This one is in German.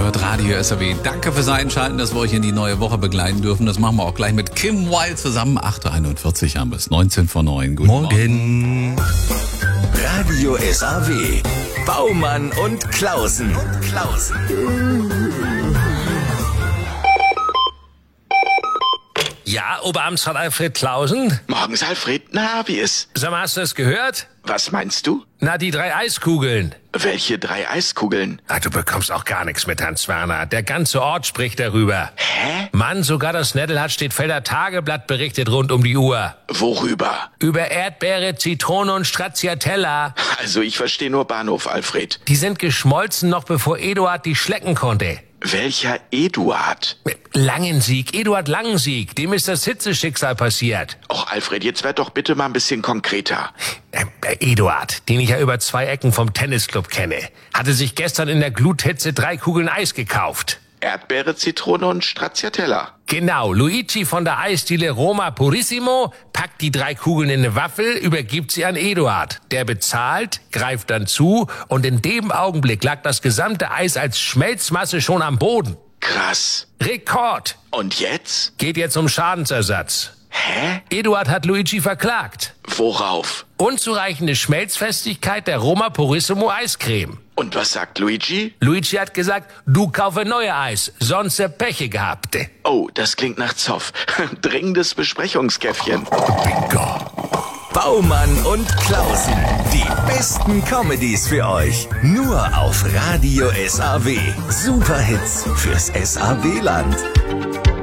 hört Radio SAW. Danke fürs Einschalten, dass wir euch in die neue Woche begleiten dürfen. Das machen wir auch gleich mit Kim Wilde zusammen. 8:41 haben wir es, 9 vor 9. Guten Morgen. Radio SAW. Baumann und Klausen. Ja, Oberamtsrat Alfred Klausen? Morgens, Alfred. Na, wie ist? Sag mal, hast du das gehört? Was meinst du? Na, die 3 Eiskugeln. Welche 3 Eiskugeln? Ach, du bekommst auch gar nichts mit, Hans Werner. Der ganze Ort spricht darüber. Hä? Mann, sogar das Nettelhat Stettfelder Tageblatt berichtet rund um die Uhr. Worüber? Über Erdbeere, Zitrone und Stracciatella. Also, ich verstehe nur Bahnhof, Alfred. Die sind geschmolzen, noch bevor Eduard die schlecken konnte. Welcher Eduard? Langensiek, Eduard Langensiek, dem ist das Hitzeschicksal passiert. Och, Alfred, jetzt werd doch bitte mal ein bisschen konkreter. Eduard, den ich ja über 2 Ecken vom Tennisclub kenne, hatte sich gestern in der Gluthitze 3 Kugeln Eis gekauft. Erdbeere, Zitrone und Stracciatella. Genau, Luigi von der Eisdiele Roma Purissimo packt die 3 Kugeln in eine Waffel, übergibt sie an Eduard. Der bezahlt, greift dann zu und in dem Augenblick lag das gesamte Eis als Schmelzmasse schon am Boden. Krass. Rekord. Und jetzt? Geht jetzt um Schadensersatz. Hä? Eduard hat Luigi verklagt. Worauf? Unzureichende Schmelzfestigkeit der Roma Purissimo Eiscreme. Und was sagt Luigi? Luigi hat gesagt, du kaufe neue Eis, sonst Peche gehabt. Oh, das klingt nach Zoff. Dringendes Besprechungskäffchen. Bingo. Baumann und Klausen. Die besten Comedies für euch. Nur auf Radio SAW. Superhits fürs SAW-Land.